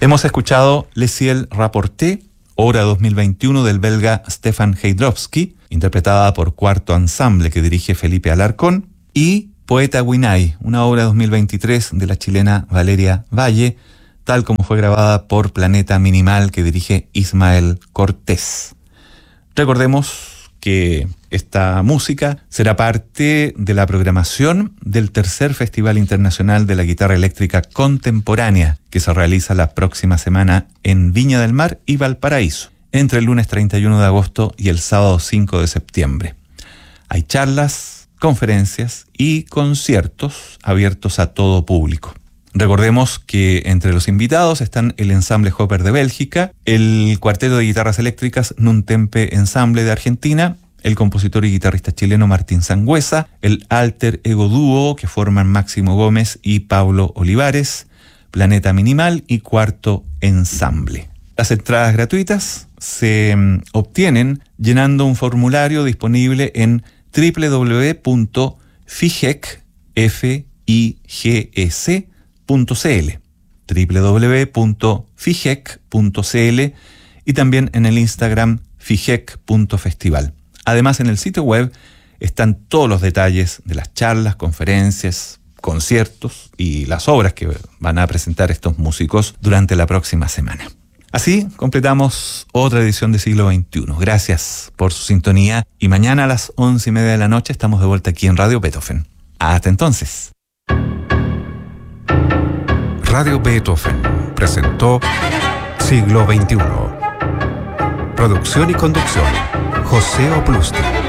Hemos escuchado Le Ciel Rapporté, obra 2021 del belga Stefan Heydrovsky, interpretada por Cuarto Ensamble que dirige Felipe Alarcón, y Poeta Winay, una obra 2023 de la chilena Valeria Valle, tal como fue grabada por Planeta Minimal que dirige Ismael Cortés. Recordemos que esta música será parte de la programación del tercer Festival Internacional de la Guitarra Eléctrica Contemporánea, que se realiza la próxima semana en Viña del Mar y Valparaíso, entre el lunes 31 de agosto y el sábado 5 de septiembre. Hay charlas, conferencias y conciertos abiertos a todo público. Recordemos que entre los invitados están el Ensamble Hopper de Bélgica, el Cuarteto de Guitarras Eléctricas Nuntempe Ensamble de Argentina, el compositor y guitarrista chileno Martín Sangüesa, el Alter Ego Dúo que forman Máximo Gómez y Pablo Olivares, Planeta Minimal y Cuarto Ensamble. Las entradas gratuitas se obtienen llenando un formulario disponible en www.figec.cl www.figec.cl y también en el Instagram figec.festival. Además, en el sitio web están todos los detalles de las charlas, conferencias, conciertos y las obras que van a presentar estos músicos durante la próxima semana. Así completamos otra edición de Siglo XXI. Gracias por su sintonía y mañana a las 11:30 de la noche estamos de vuelta aquí en Radio Beethoven. Hasta entonces. Radio Beethoven presentó Siglo XXI. Producción y conducción, José Oplusti.